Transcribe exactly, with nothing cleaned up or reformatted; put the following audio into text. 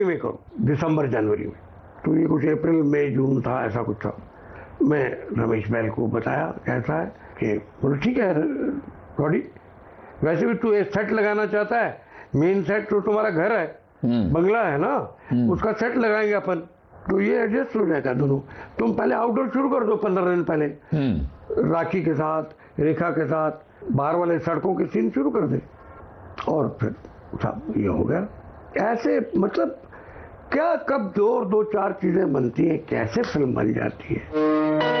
में करो, दिसंबर जनवरी में। तो ये कुछ अप्रैल मई जून था, ऐसा कुछ था। मैं रमेश बैल को बताया कैसा है, कि बोले ठीक है रॉडी, वैसे भी तू एक सेट लगाना चाहता है, मेन सेट तो तुम्हारा घर है, बंगला है ना, उसका सेट लगाएंगे अपन, तो ये एडजस्ट हो जाएगा दोनों। तुम पहले आउटडोर शुरू कर दो पंद्रह दिन पहले, राखी के साथ, रेखा के साथ, बाहर वाले सड़कों के सीन शुरू कर दे, और फिर सब ये हो गया। ऐसे मतलब क्या कब दो दो चार चीजें बनती हैं, कैसे फिल्म बन जाती है।